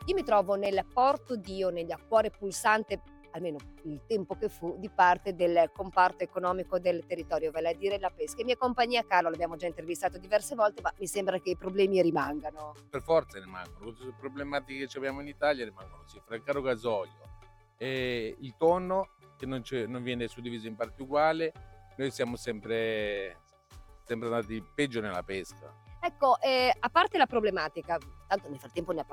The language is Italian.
Io mi trovo nel porto di Ioneglia, cuore pulsante, almeno il tempo che fu, di parte del comparto economico del territorio, vale a dire la pesca. In mia compagnia Carlo, l'abbiamo già intervistato diverse volte, ma mi sembra che i problemi rimangano. Per forza rimangono, tutte le problematiche che abbiamo in Italia rimangono sì, fra il caro gasolio e il tonno che non viene suddiviso in parti uguali, noi siamo sempre andati peggio nella pesca. Ecco, a parte la problematica, tanto nel frattempo ne